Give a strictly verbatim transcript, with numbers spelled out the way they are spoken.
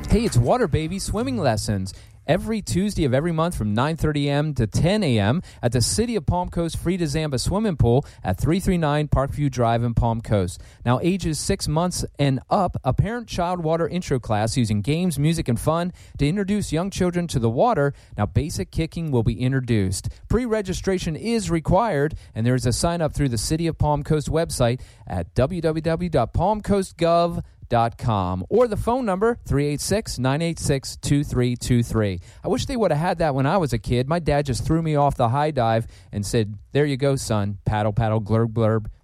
Hey, it's Water Baby Swimming Lessons. Every Tuesday of every month from nine thirty a.m. to ten a.m. at the City of Palm Coast Free to Zamba Swimming Pool at three thirty-nine Parkview Drive in Palm Coast. Now, ages six months and up, a parent-child water intro class using games, music, and fun to introduce young children to the water. Now, basic kicking will be introduced. Pre-registration is required, and there is a sign-up through the City of Palm Coast website at w w w dot palm coast gov dot com. Dot com, or the phone number three eight six, nine eight six, two three two three. I wish they would have had that when I was a kid. My dad just threw me off the high dive and said, there you go, son. Paddle, paddle, glurb, glurb.